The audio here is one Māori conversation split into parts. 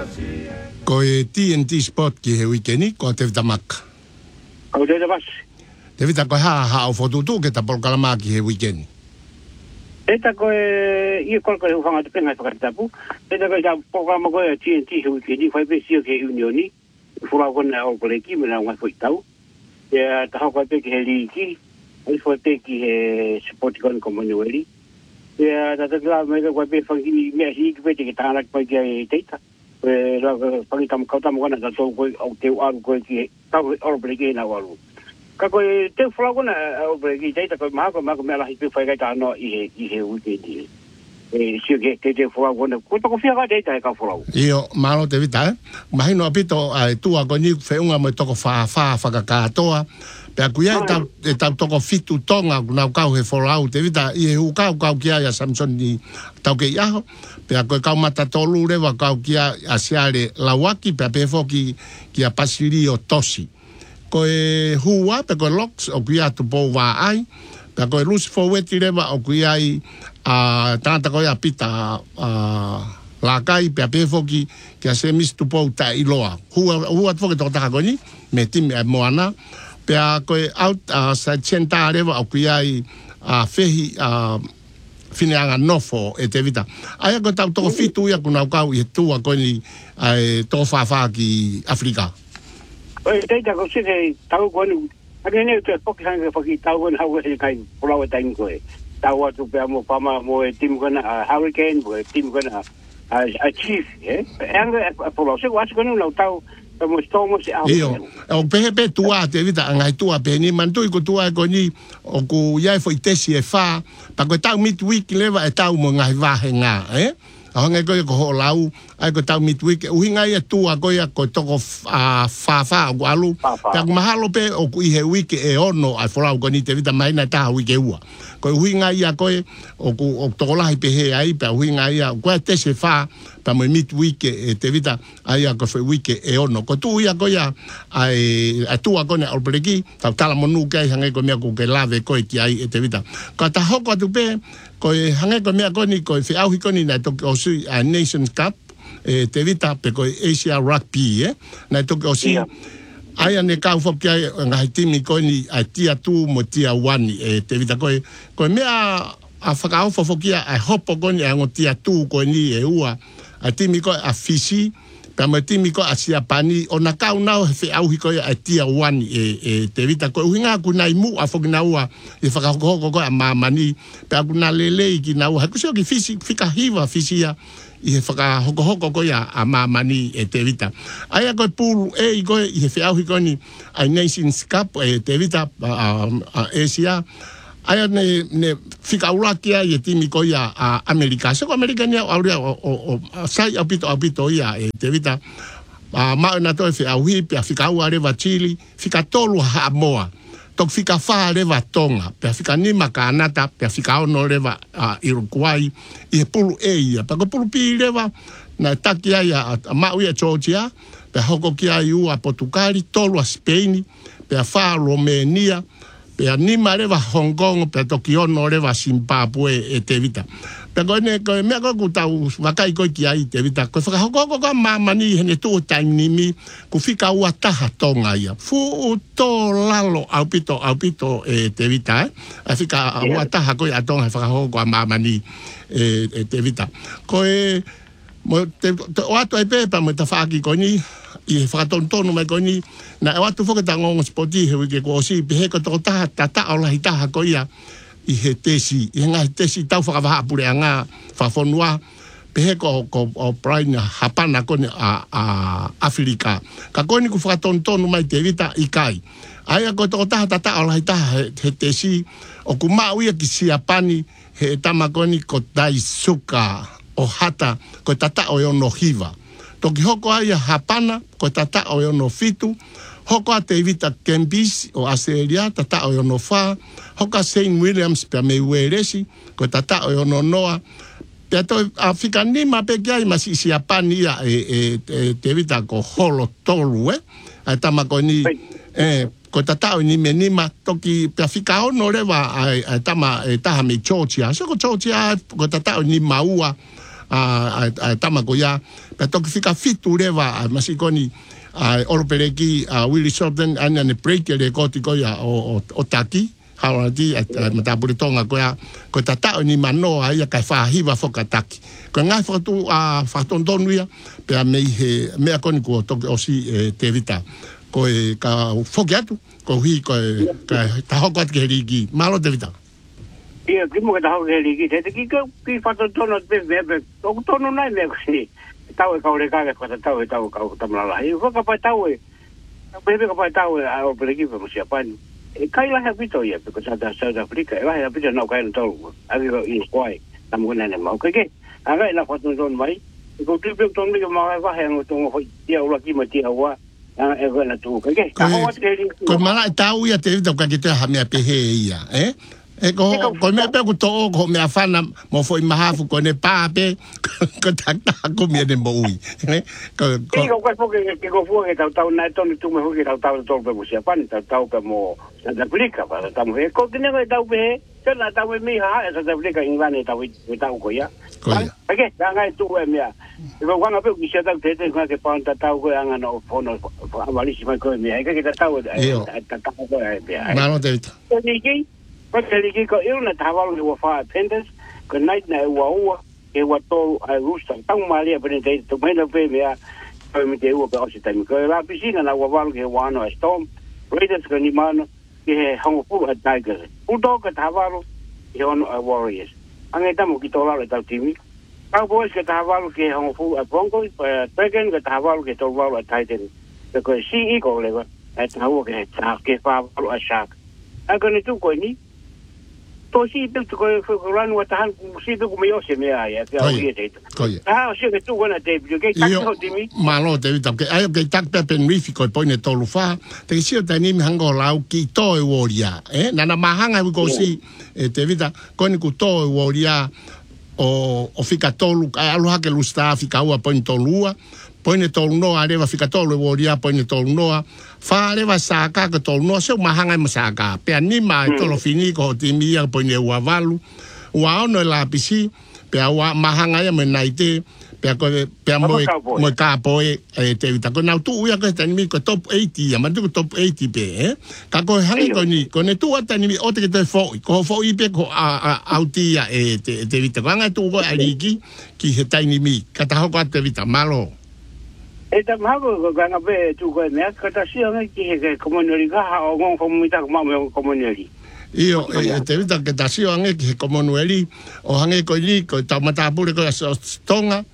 Ko e TNT Sport ki he wikeni, ko te vita maka. Ko te vita maka. Te vita koe haa o fotutu ke ta polkalama ki he wikeni. Eta koe, ia kolko he ufanga te pengai whakatapu. Eta koe ta polkalama koe TNT he wikeni, koe pe sio ke unioni. Fura kona o koleki, mena ngai fwoi tau. Ia taha koe pe ki he liiki. Ai fwoi pe ki he supportikon komanueli. Ia tatatila mega koe pe whangini mea hiiki pe te ke tāna koe ki e teita. Pagi tamu kautamu kana ta tau koe au te uaru koe ki tau orobreki na waru. Ka koe te whalakona orobreki teita koe mahako mea lahi pe whaikai ta anō i he weekendi. Sio ke te whalakona. Koe tako whiaka teita he ka whalaku. Io, malo te vita, Mahino apito ai tua koe ni whiunga mo toko whakakatoa. Pea kuia e tau toko fitu tonga nau kau he whalau te vita i he hu kau kia ia Samson ni tau ke iaho. Pea koe kau mata tolu rewa kau kia a siare lawaki pea pefoki kia pasiri o tosi. Koe hua pe koe loks o kia tu pou wā ai. Pea koe lusi foweti rewa o kia i tangata koe a pita lakai pea pefoki kia se mistu pou ta iloa. Hua tfoke toko taka koe ni me timi moana. Pea koe out sa tenta rewa o kia i fehi whineanga nofo e te vita. Aia koe tau toko fitu ia kuna kau i he tua koe ni tō whawha ki Afrika. Oi, teita ko sike tau koe ni. Ake neu te poki hanga whaki tau koe ni hau e kai pulau e taimi koe. Tau atu pea mo pama mo e timu koe na Hurricane, mo e timu koe na Chief. Anga e pulau. Siko atu koe nau tau Io, o pehe tua te vita angai tua pe ni mantui ko tua ko ni o ku ia foi tesi e fa pa ko tau midweek leva e tau mo ngai vahe nga Ahonga ko ho lau ai ko tau midweek uhinga ia tua ko ia ko toko fa ko alu ta mahalo pe o ku i he week e ono ai folau ko ni te vita mai na ta week e ua ko uhinga ia ko o ku o toko lai pe he ai pe uhinga ia ko tesi fa pa mo midweek e te vita ai ko fe week e ono ko tu ia ko ia ai tua ko ne albreki ta tala monu kai hanga ko mea ko ke lave ko ki ai e te vita ko ta hoko tu pe ko hanga ko mea ko ni ko fe au ko ni na to o sui a Nations Cup te vita pe ko Asia Rugby na to ko si ai ane ka fo ki ngai timi ko ni a tia tu mo tia one te vita ko mea a whakao whafokia a hopo ko ni a ngotia tu ko ni e ua a timi ko a fisi pa mo timi ko a siapani o na kau nao he au hiko a tia one te vita ko uhinga ku nai mu a whokina ua e whakahoko ko a mamani pa ku na lele ki na ua hakusio ki fisi fika hiva fisia i he whakahoko ko a mamani te vita aia ko pulu i ko i he au hiko ni a Nations Cup te vita a Asia Aia ne fika urakia i timi ko ia a Amerika. Seko Amerika ni aurea o sai apito ia te vita. Mao na toi fika uhi pia fika ua rewa Chile. Fika tolu Samoa. Tok fika faa rewa Tonga. Pia fika nima Kanata. Pia fika ono rewa Uruguay. I he pulu ia. Pako pulu pi rewa na taki ia mao ia Georgia. Pia hoko kia ua Portugali. Tolu a Spain. Pia faa Romania. Pea nima rewa Hong Kong, pea toki ono rewa Zimbabwe e te vita. Pea koe mea koe ku tau wakai koe ki ai te vita. Koe whakahoko koe mamani hene tuu tainimi ku whika ua taha tonga ia. Fu tō lalo aupito e te vita. A whika ua taha koe a tonga whakahoko koe mamani e te vita. Koe o ato e pepa mo ta whaaki koe ni. I whakatontonu mai koe ni, na e watu whakata ngongo spoti he wike ko si, pehe ko toko taha, tata o lahi taha ko ia, i he tesi, i he ngahi tesi tau whakawaha apure a ngā whawhonua, pehe ko o Brian hapana kone a Afrika. Ka koe ni ku whakatontonu mai te vita i kai. Aia ko toko taha, tata o lahi taha he tesi, o ku mau ia ki siapani, he tama koe ni ko Daisuka o hata, ko tata o yono hiva. Toki hoko aia hapana, ko tata o yono fitu, hoko a te vita Kempis o Australia, tata o yono wha, hoko a St. Williams pia me ueresi, ko tata o yono noa, pia to Afrika nima pe kia ima si siapani ia te vita ko holo tolu, a tama ko ni, ko tata o ni me nima, toki pia Afrika ono rewa a tama taha me Georgia, so ko Georgia, ko tata o ni maua, tamagoia pe toki fika fitu lewa masikoni Oropeleki Willie Shorten ana ne break le koti ko ya o taki hawati matapure tonga ko tata ni mano ai ka fa hiva fokataki ko nga fotu fa tontonuia pe me me koni ko toki osi tevita ko ka fokiatu ko hi ko ka tahokot gerigi malo tevita ia kimo ka tahokot gerigi te ki fa tontono be o tono nai me ko tau e kaure kaga kata tau kau tamala e foka pa tau e bebe ka pa tau e o peleki pe musia pan e kai la habito ia pe kota da South Africa e la habito no kai no tau abi go in kwai tamu na ne mau ke aga ina foto don mai ko tripe ton mi ma va he no ton ho ia ula ki ma tia wa e go na tu ke ko mala tau ia te ka ke te ha me pe he ia e ko me pe ko to ko me afana mo foi mahafu ko ne pape ko takta ko me ne moi ko fu ke tau na to tu me ke tau to pe musia pan tau pe mo Santa Africa para tau he ko ne ko tau pe ke na tau me ha Santa Africa ingane tau ko ya ke nga tu e me ko wanga pe ki tau te ke pa tau ko anga no fono avali si ko me ke tau ko e malo te Porque ko na tawalo wa fa appendix ko night na wa e wa to a rusta tau malia prende to mena pe me ko me te wa pa o sitami ko la piscina na wa ke wa no storm raiders ko ni mano ke hango pu a tiger udo ka tawalo e on warriors anga tamo ki to la ta timi Cowboys ke tawalo ke hango pu a Broncos Dragon ke tawalo ke to wa titan ko si ko le wa tau ke fa a shark aga ni tu ko ni to si pe ko ran wa tan si pe ko me yo se me ai ke au ye te si ke tu wana te ke ta ko timi malo te vita ke ai ke tak pe pen rifi ko poine to lu fa te si o tani hango lau ki to e woria nana mahanga ko si te vita ko ni ku to e woria o fika tolu aloha ke lu sta fika ua poine to lua poine tolu noa leva fika tolu e woria poine tolu noa fa leva saka ke tolu noa se mahanga e masaka pe anima e tolo fini ko timi ia poine ua valu ua ono e la pisi pe ua mahanga ia me naite pe mo ka poe te vita ko nau tu uia ko tani ko top 80 ia mandu ko top 80 pe ka ko hangi ko ne tu atani o te te fo pe ko autia te vita ko anga tu ko aliki ki he tani mi ka ta ho ko te vita malo eta mago ko ganga be tu ko me ka ta si nga ki ke komuneri ga o ngon komita ko mo komuneri io te vita ke ta si nga ki komuneri o hange ko li ko ta mata pure ko tonga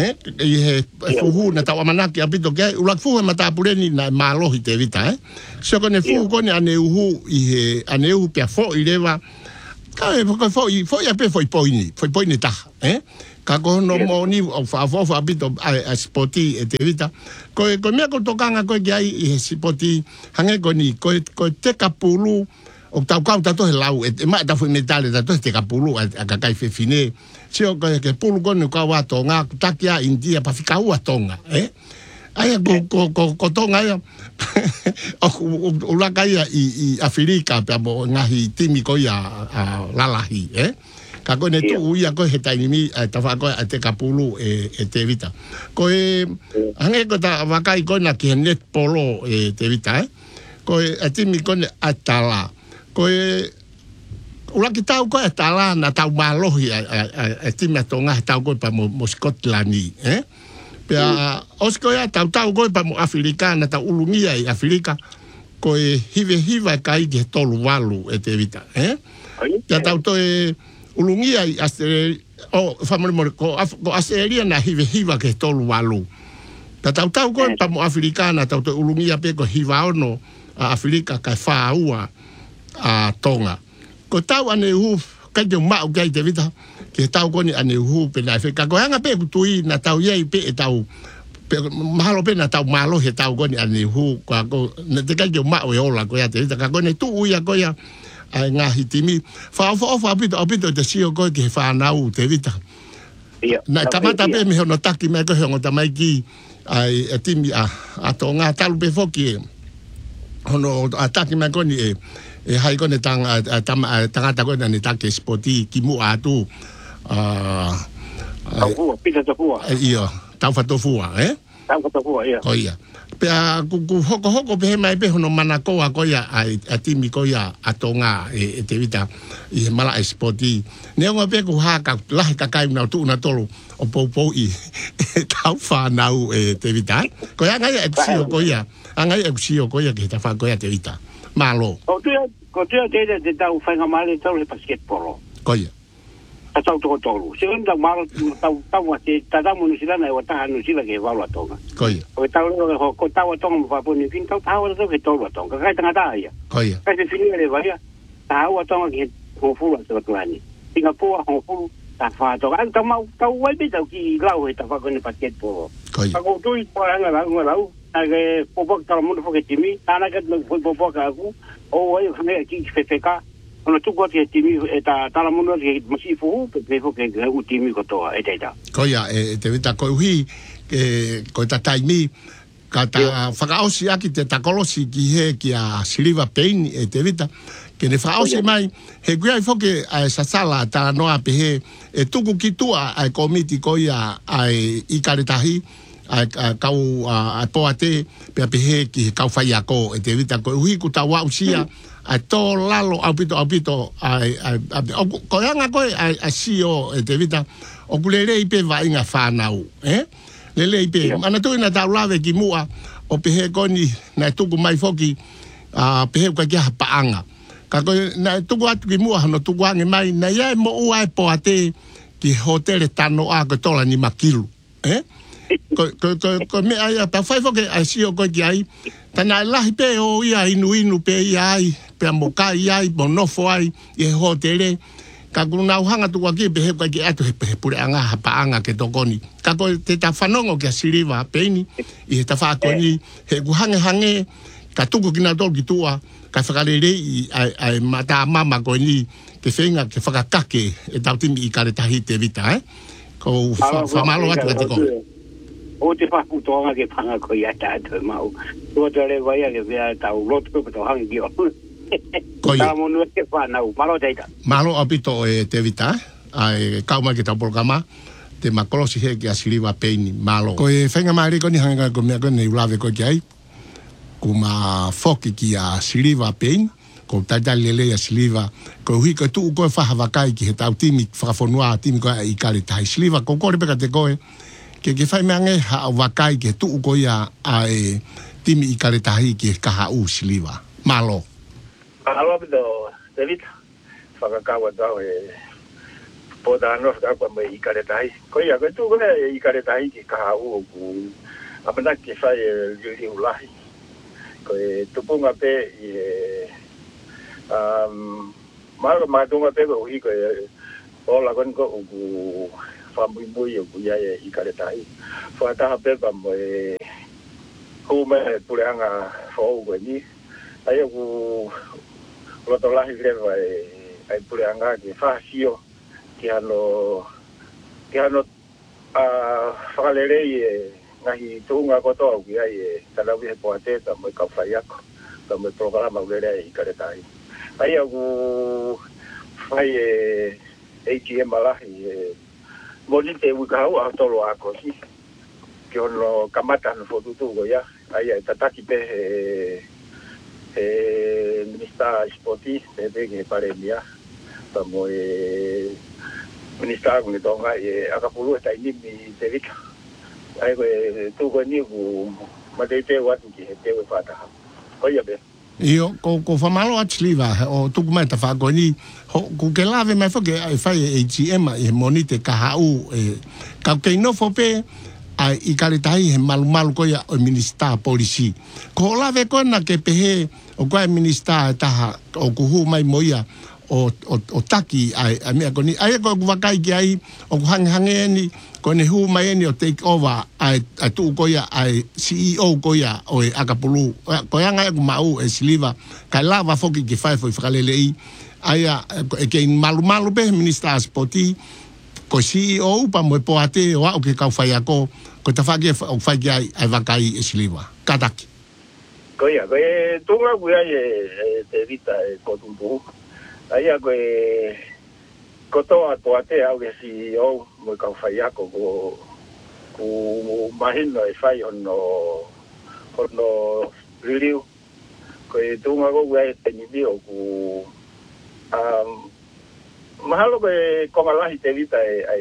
he fuhu na ta manaki apito ke ulak fuhu mata pure ni na malo te vita so ko ne fuhu ko ni ane uhu i he ane uhu pe fo i leva ka ko fo ya pe foi poini ta ka ko no mo ni o fa bito a spoti te vita ko me ko tokanga ko ai i spoti hange ko ni ko te kapulu o tau ka to lau e ma ta foi metale ta to te kapulu a ka kai fe fine si o ke pulu ko no ka wa tonga takia india pa fika wa tonga ai ko tonga ya o la kai i Afrika pa mo ngahi timi ko ya lalahi ka ko ne tu uia ko he taimi mi ta fa ko te kapulu te vita ko hange ko ta vakai ko na ki net polo te vita ko timi ko atala ko ula ki tau ko atala na tau malohi timi atonga tau ko pa mo Scotlandi pe osko ya tau ko pa mo Afrika na tau ulungia i Afrika ko hiva kai ke tolu walu te vita ya tau to ulungia i o family ko Australia na hiva ke tolu walu tau ko pa mo Afrika na tau to ulungia pe ko hiva ono a Afrika ka faua a Tonga ko tau ane hu ka jo ma o te vita ke tau ko ni ane hu pe na Afrika ko hanga pe tui na tau ye pe tau mahalo pe na tau malo he tau ko ni ane hu ko na te ka jo ma o ola ko ya te vita ka ko ne tu uia ko ya nga hitimi fa apito te sio ko ke fa na u te vita na kamata pe me no taki me ko ngo tamai ki ai timi a Tonga talu pe foki ono ataki me ko ni hai ko ne tanga ko ni taki spoti ki mu atu Tofu, pizza tofu. Ia, tau whatofua, Tau tofu, ia. Koia. Pea ku hoko pe mai pe hono manako a koia a timi koia atonga te vita I mala spoti. Ne ngo pe ku haka lahi ka kai na tu na tolo o popo I tau fa nau te vita. Koia ngai e sio koia. Angai e sio koia ke ta fa koia te vita. Malo. O tu te tau whainga male tau le basketball. Koia. Tau tolu. Se on tau malo tau wa te tata mo sila na wa ta no sila ke wa tonga. Koia. O tau le ko tau tonga mo fa poni fin tau to ke tolu tonga. Kai tanga ta ia. Koia. Kai te fini le va ia. Tau tonga ke ho fu so tuani. Singapore ho fu ta fa to an tau wa be tau ki lau e ta fa ko ne basketball. Koia. Ko tu I pa nga lau. Age popo tala mo fo ke timi. Tana ke no popo ka ku. O ai khane ki fefeka. Ono tuko te timi ta tala mono ke masifu pe fo ke u timi ko toa e teta. Koia te vita ko hui ko ta taimi ka ta whakaosi aki te takolosi ki he ki a Siliva Pain te vita ke ne whakaosi mai he kuia I foke a sasala ta noa pe he tuku ki tua a komiti koia ai I karetahi a kau a poate pe he ki kau whai ako te vita ko hui ku ta wausia a to lalo apito ai ko yanga ko a sio te vita o kulele ipe va inga whanau lele ipe ana tu ina ta lave ki mua o pehe koni na tuku mai foki a pehe ka kia paanga ka ko na tuku atu ki mua no tuku ange mai na ia mo ua po ate ki hotel tano a ko tola ni makilu ko me ai pa fai foki a sio ko ki ai tana lahi pe o ia inu pe ai pe moka ai monofo ai e hotele ka kuna uhanga tu ki pe he ki atu he pure anga paanga ke tokoni ka ko te ta fanongo ke Siliva Pain I ta fa koni he hange ka tuku kina tol ki tua ka whakarere ai mata mama koni ke whenga ke whakakake e tautimi I karetahi te vita ko whamalo atu te ko o te whakutonga ke panga ko ia tātou mau. Tua te re vai ke vea tau lotu ko tau hangi o. Tā monu ke whanau, malo teita. Malo apito te vita, ai kauma ke tau programa, te makolosi he ke a Siliva Pain, malo. Ko e whenga maari ko ni hanga ko mea ko nei ulave ko ki ai, ko ma foki ki a Siliva Pain, ko taita lele a Siliva, ko hui ko tuu koe whahawakai ki he tau timi whakafonua, timi koe I karetahi. Siliva, ko kore peka te koe, ke whai meange ha wakai ke tuu ko ia ai timi I karetahi ki kaha u Siliva. Malo. Malo pito, David, whakakawa tau poda anō whakakwa mai I karetahi. Ko ia, koe tuu kone I karetahi ki kaha u ku apena ke whai liuri ulahi. Ko e tupunga pe malo matunga pe ko hui ko ola kon ko ku whamui o kuia I karetahi. Whataha pepa mo hume pureanga whau koe ni. Ai ku loto lahi lewa ai pureanga ki whahasio ki hano whakalere ngahi tuunga kotoa kuia tanawi he poate ta mo kawhai ako. Ta mo programa ulere I karetahi. Ai ku whai ATM alahi moni te wikahau a tolo a kosi. Ki ono kamata no fotutu ko ia. Ai tataki pe Minister Spoti te ke pare mia. Tamo Minister ko tonga akapulu ta ini mi te vika. Ai ko tu ko ni ku madete watu ki te we fata. Ko ia be. Io ko whamalo at Siliva o tuku mai ta whakoni ko ke lave mai whake ai whai AGM e moni te kahau ka kei nofo pe I karetahi he malu koia o minister polisi. Ko lave koina ke pehe o koe minister taha o kuhu mai moia o taki ai mea koni. Ai ko wakai ki ai o hange ni ko ne hu mai ni o take over ai tu koia ai CEO koia o akapulu. Ko yanga ku mau Siliva ka lava foki ki fai foi whakalelei. Ai ke malu pe minister Spoti ko CEO pa mo poate o ke kau fai ako ko ta fagi o fai ai wakai Siliva. Kataki. Ko ia ko tunga ku ai te vita ko tumpu. Ai ko kotoa poate au ke CEO mo ka fai ako ko mahino e fai ono riliu ko e tunga ko e teni bio ko mahalo ko e kongalahi te vita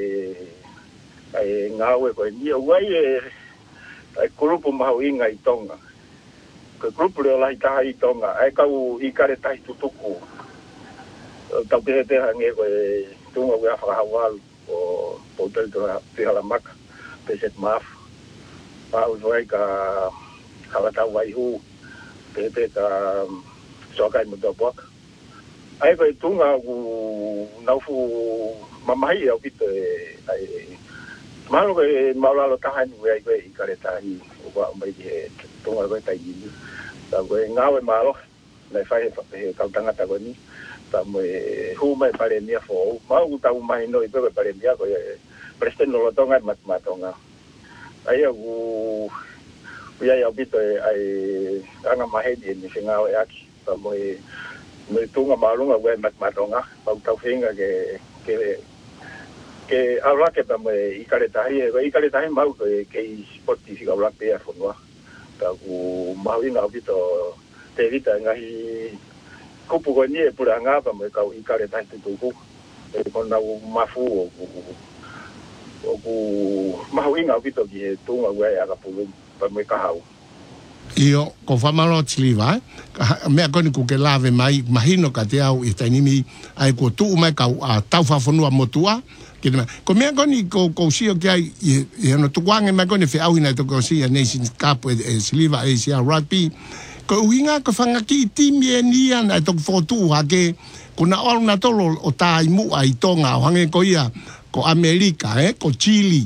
ai ngawe ko ni wai ai grupo mau inga i Tonga ko grupo le lai ka i Tonga ai kau i kare tai tutuku tau te hange ko tunga wa whakahawal o hotel to te halamaka pe set maf pa usai ka halata wai hu pe ka sokai mo do bok ai ko tunga u naufu mamai au bit ai malo ko malalo tahani we ai ko i kare tai o wa mai tunga ko tai ni ta ko ngawe malo nei fai ka tangata ko ni tamo hu mai pare nia fo mau tau mai no i pe pare nia ko presten lo tonga matonga ai u ia ia bito ai anga mai ni singa o aki tamo me tunga malunga we matonga pau tau finga ke ala ke tamo i kare tahi mau ke sporti figa bla pe fo no ta u mau ina bito te vita ngai kupu ko ni e pura ngapa mo ka i kare tai tuku e kona u mafu o ku mahawinga vito ki tunga we aga pulu pa me ka hau io ko famalo tsliva me ko ni ku ke lave mai mahino ka te au i tainimi ai ko tu mai ka tau fa fonua motua ko me ko ni ko sio ki ai i no tu wange me ko ni fe au ina to ko si Nations Cup e Sliva e sia rugby ko uinga ko fanga ki timi e nia na to fotu ha ke kuna ol na tolo o tai mu ai Tonga o hange ko ia ko Amerika ko Chile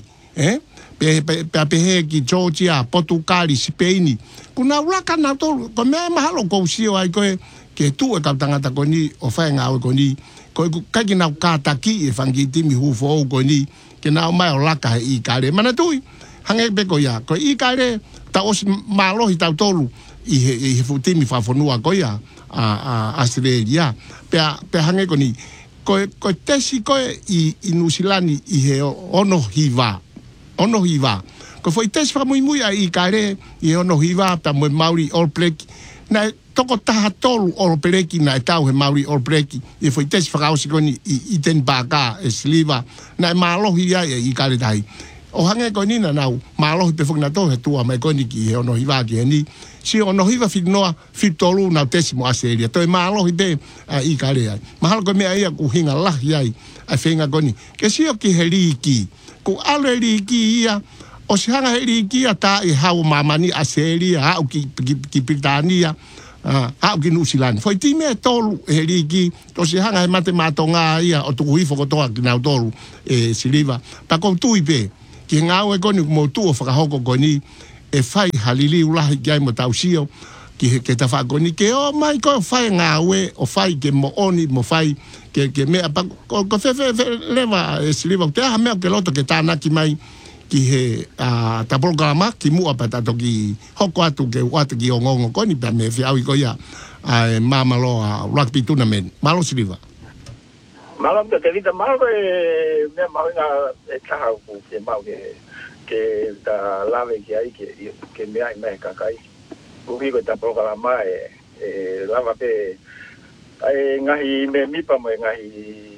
pe ki Georgia Portugal Spain kuna waka na tolo ko me mahalo ko sio ai ko ke tu e ka tangata ko ni o fanga o ko ni ko ka ki na ka taki e fangi timi hu fo ko ni ke na mai o laka i kare mana tui hange be ko ia ko i kare ta os malo hi ta tolu i futimi fa fonua ko ia a Australia pe hange ko ni ko tesi ko i Nusilani i he ono hiva ko foi tesi fa muy ai kare i ono hiva ta mo Maori All Black na toko taha tolu All Black na tau he Maori All Black i foi tesi fa kausi ko ni i ten baka e Sliva na malo hi i kare dai o hange ko ni na nau malo pe fo na to he tua mai ko ni ki ono hiva ki ni si ono hiva fitnoa fitolu na tesimo aseria to malo hibe i kare ai mahal ko me ai ku hinga lah ai a fenga goni ke si o ki heliki ku aleriki ia o si hanga heliki ata e hau mamani aseria au ki pitania au ki Nusilani foi time tolu heliki to si hanga mate matonga ia o tu hifo ko to ki na tolu Sliva pa ko tuipe ki ngawe goni mo tu o whakahoko goni e whai halili ulahi ki ai mo tausio ki ke ta whakoni ke o mai ko whai ngawe o whai ke mo oni mo whai ke mea pa ko fe lewa Sliva te aha mea ke loto ke tāna ki mai ki he ta programa ki mua pa tato ki hoko atu ke watu ki o ngongo koni pa me whiau i ko ia mamalo rugby tournament malo Sliva Malam te vita malo me mau nga e taha ku ke mau ke ta lave ki ai ke me ai me ka kai ku ko ta programa e lava pe ai ngahi me mi pa mo ngahi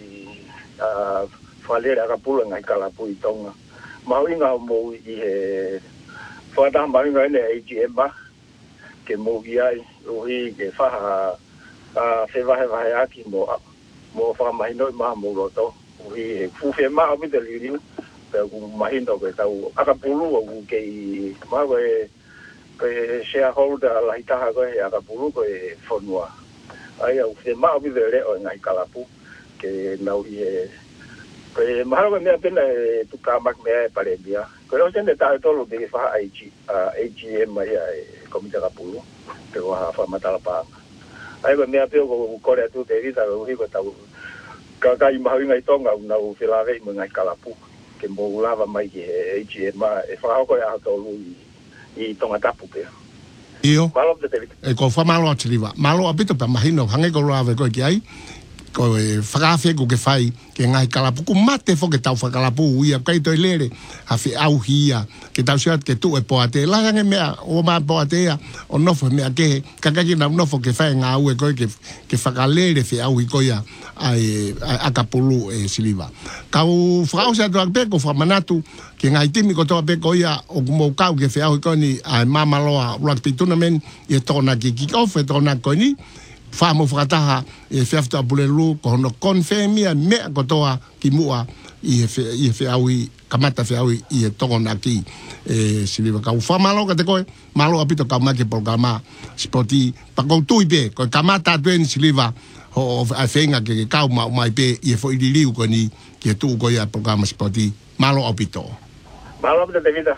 falera ka pula ngai kala pu i Tonga mau nga mo i he fa da mau nga ne AGM ba ke mo ai o hi ke fa fe va aki mo fa mai no ma mo roto ui fu fe ma abi de liu pe ku mai no ke tau aka pulu o ke ma ke shareholder la ita ha ko aka pulu ko fonua ai au fe ma abi de le o ngai kalapu ke nau i ke ma ko me pena tu ka mak me pare dia ko o tende ta to lo de fa AGM mai komite ka pulu te wa fa matala pa ai ko me apeo ko re tu te vita o hi ko tau ka i mahi ngai Tonga na u filave mo ngai kalapu ke mo lava mai ki AGM e fa ko ya to lu i Tonga tapu pe io malo de te ko fa malo Sliva malo apito pa mahino hange ko lava ko ki ai ko whakawhi ko ke whai ke ngai kalapu ku mate fo ke tau whakalapu ia kai toi lere a whi au hia ke tau siat ke tu e poate lange mea o ma poatea o nofo mea ke kakaki na nofo ke whai ngā ue koe ke whakalere whi au hi koia ai akapulu e siliva kau whakau siat wak peko whamanatu ke ngai timi ko toa peko ia o kumou kau ke whi au hi koni ai mamaloa rugby tournament i tōna ki kick-off e tōna koni whaamo whakataha e whiafta pulelu ko hono konfemia mea kotoa ki mua i e whiaui kamata whiaui i e tokona ki e siliva kau whamalo ka te koe malo apito kau maki programa spoti pakou tui pe koe kamata tuen siliva ho a whenga ke kau mai pe i e fo iririu ko ni ki e tuu koe a programa spoti malo apito te vida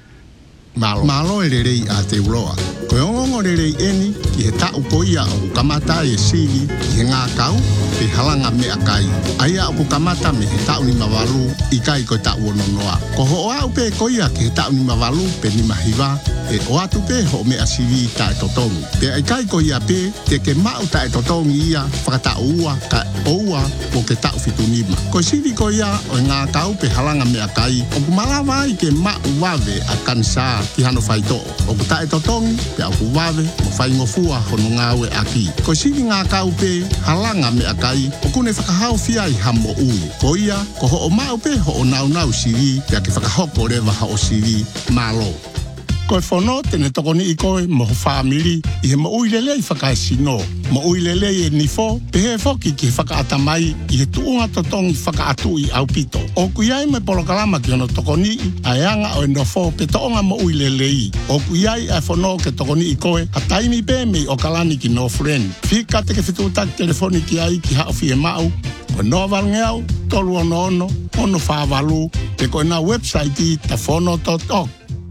malo e rerei a te uroa. Koe ongongo rerei eni ki he tau koia o kamata e siri i he ngā kau pe halanga mea kai. Aia o kamata me he tau ni mawalu i kai koe tau ononoa. Ko ho o au pe koia ki he tau ni mawalu pe ni mahiwa e o atu pe ho mea siri ta e totongi. Pe ai kai koia pe te ke mau ta e totongi ia whakata ua ka oua o ke tau fitunima. Ko siri koia o ngā kau pe halanga mea kai o kumalawa i ke mau wave a kansa ki hano whaito. O kuta e totongi, pe au kuwawe, mo whai ngofua hono ngāwe aki. Ko siri ngā kau pe, halanga me akai, o kune whakahau whia i hamo ui. Ko ia, ko ho o mau pe, ho o nau siri, pe ake whakahoko rewa ha o siri, malo. Koe whono tene tokoni i koe mo whamiri i he mo uilele i whakae sino. Mo uilele i e nifo, pe he whoki ki whakaatamai i he tuunga totongi whakaatu i au pito. O kuiai me polokalama ki ono tokoni a eanga o e nofo pe toonga mo uilele i. O kuiai a whono ke tokoni i koe a taimi pe me o kalani ki no friend. Whika te ke whitutak telefoni ki ai ki hao e mau. Ko no valngeau, tolu ono, ono whāwalu, pe koe na website i tafono.org.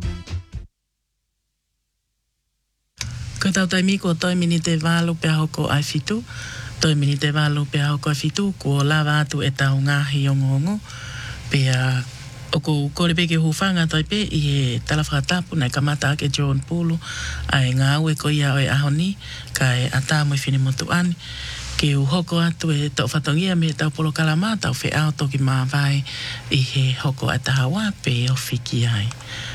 Ko tau taimi ko toi mini te wālu pe hoko ai fitu. Toi mini te wālu pe hoko ai fitu. Ko lawa atu e tau ngahi o ngongo. Pea o ko kore peke hufanga toi pe i he talawhakatapu nei kamata ake John Pulu. Ai ngā ue ko ia o e ahoni. Ka e ata mo i whini motu ani. Ke u hoko atu e tau whatongia me tau polo kalama. Tau whi au toki mawai i he hoko a tahawa pe o whiki ai.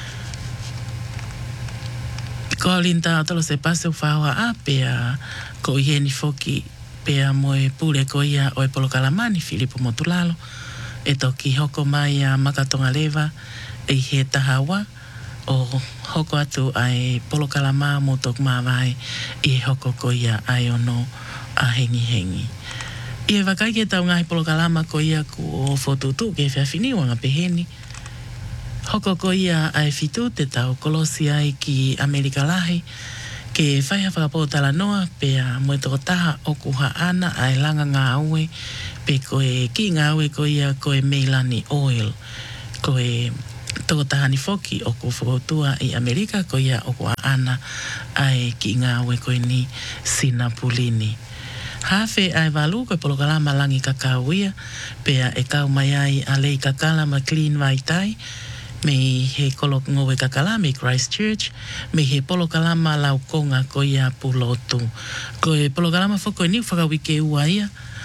Ko linta tolo se pase u whaua a pea ko i heni foki pea moe pule ko ia o e polo kalamani Filipo Motulalo e toki hoko mai a Makatonga Lewa e he tahawa o hoko atu ai polo kalama mo tok mawai i hoko ko ia ai ono a hengi. I e wakai ke tau ngai polo kalama ko ia ku o fotutu ke whiawhini wanga peheni. Hoko ko ia ai fitu te tau kolosi ai ki Amerika Lahi ke whaiha whakapotala noa pea moe toko taha o kuha ana ai langa ngā aue pe koe ki ngā aue ko ia koe Meilani Oil koe toko taha ni foki o ku whakotua i Amerika ko ia o kuha ana ai ki ngā aue koe ni Sinapulini. Hawhe ai walu koe polokalama langi kakau ia pea e kau mai ai a lei kakala ma clean vaitai me he kolok ngowe kakala me Christchurch me he polokalama laukonga ko ia pulotu ko e polokalama foko ni whakawike ua ia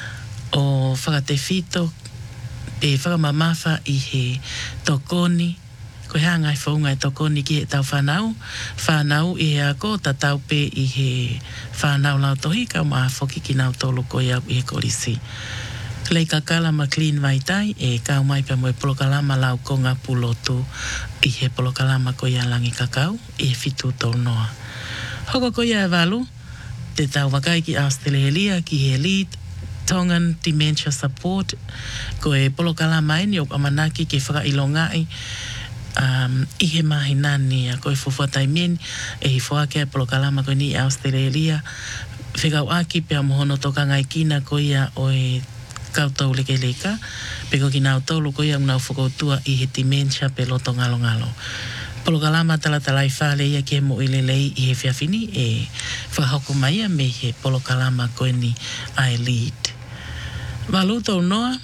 o whakate fito e whakamamafa i he tokoni ko hanga i whaunga e tokoni ki he tau whanau i he ako tatau pe i he whanau lau tohi ka maa whoki ki nau tolu ko ia i he korisi Lei kakala ma clean vaitai e kau mai pa moe polokalama lau konga pulotu i he polokalama ko ia langi kakau i he fitu tau noa. Hoko ko ia e walu, te tau wakai ki Australia ki he lead Tongan Dementia Support ko e polokalama eni o amanaki ke whakailongai i he mahinani a koe fufuatai meni e hi whaake polokalama ko ni Australia whikau aki pia mohono toka ngai kina ko ia o e kautau leke leka, peko ki nau tolu ko ia unau whakautua i he dementia pe loto ngalo. Polokalama talatalai whale ia ke mo ilelei i he whiawhini e whahoko mai a me he polokalama koe ni ai lead. Walu tau noa,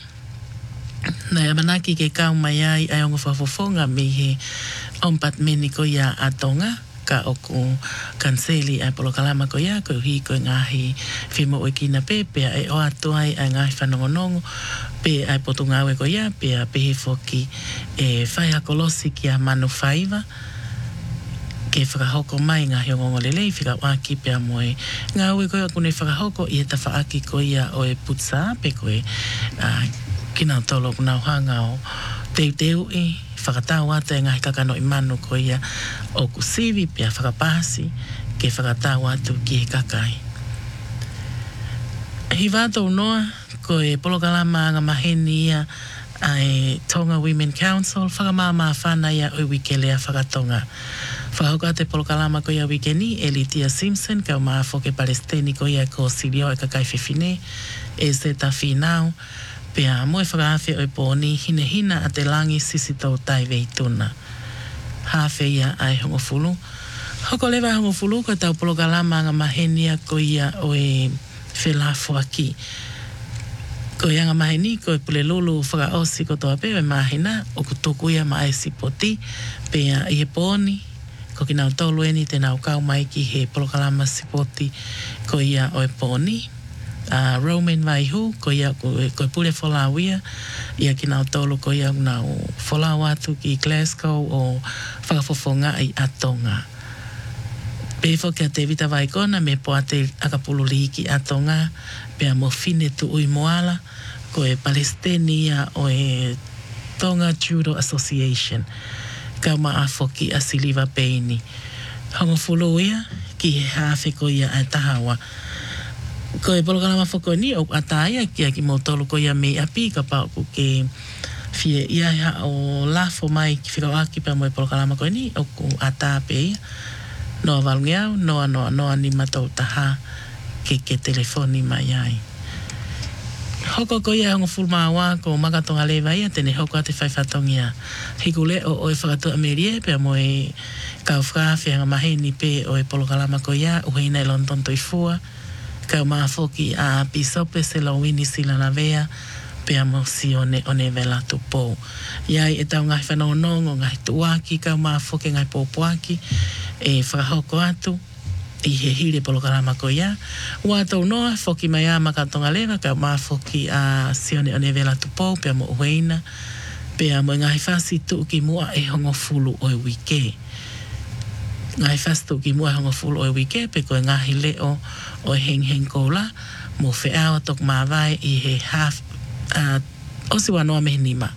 nei amanaki ke kau mai ai ai ongo whafofonga me he ompat meni ko ia atonga, ka o ku kanseli ai polo kalama ko ia ko hi ko ngahi fimo o kina pepe e o atu ai ngahi whanongonongo pe ai potunga we ko ia pe he foki e whai hakolosi ki a manu whaiva ke whakahoko mai ngā hiongongo lelei whika waki pe a moe ngā ue koe kune whakahoko i e ta whaaki ko ia o e putsa pe koe kina tolo kuna hanga o teu i whakatau ata e ngahi kakano i manu ko ia o kusivi pe a whakapasi ke whakatau atu ki he kakai hi vātou noa ko e polokalama ngā maheni ia ai Tonga Women Council whakamama whana ia o wikelea whakatonga whahoka te polokalama ko ia wikeni Elitia Simpson ka o maafoke Palestini ko ia ko Sirio e kakai whiwhine e se ta whinau pea moe whakawhi o i pōni hine hina a te langi sisito tai veituna hawhi ia ai hongofulu hoko lewa hongofulu ko tau polokalama ngā mahenia ko ia o e whelafo aki ko ianga maheni ko e pule lulu whakaosi ko toa pewe mahina o kutoku ia ma ai sipoti pea i he pōni ko ki nau tolu eni te nau kau mai ki he polokalama sipoti ko ia o e pōni Roman Vaihu ko ia ko e pule wholawia ia ki nau tolu ko ia nau wholau atu ki Glasgow o whakafofonga i atonga pefo kia te vita vaikona me poa te akapulu liki atonga pea mo fine tu ui moala ko e Palestinia o e Tonga Judo Association ka maa foki a Siliva Peini hongofulu ia ki he hawhi ko ia a tahawa ko e polokalama foko ni o ataia kia ki mo tolu ko ia mei api ka pao ku ke fie ia o lafo mai ki whikawaki pa mo e polokalama ko ni o ku atape ia noa valungeau noa ni matou taha ke telefoni mai ai hoko ko ia hongofulu maawa ko makatonga lewa ia tene hoko ate whaifatongia hikule o e whakatu amerie pe mo e kauwhawhi anga maheni pe o e polokalama ko ia uheina i London toifua kau maafoki a pisope se lo wini sila na vea pe amo si one vela tupo iai e tau ngai whanonongo ngai tuaki kau maafoki ngai popoaki e whakahoko atu i he hire polokalama ko ia ua tau noa foki mai a makatonga lewa kau maafoki a si one vela tupo pe amo uheina pe amo ngai whasi tu ki mua e hongofulu o e wike ngai fastu ki mua hongofulu o e wike pe koe ngahi leo o heng kola mo wheawa tok mawai i he half osi wanoa mehnima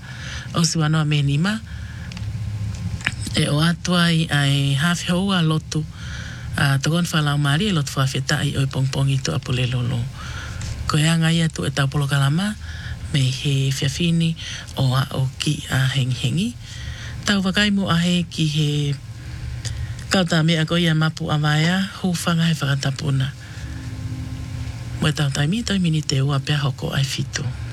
e o atuai ai half hoa lotu tokon whalau maari e lotu whawhetai o i pongpongi tu apule lolo koe anga ia tu e tau polokalama me he whiawhini o a o ki a hengi tau wakaimu a he ki he kauta mea ko ia mapu awaya hufanga he whakatapuna. Mo e tau taimi toi mini te ua pia hoko ai fitu.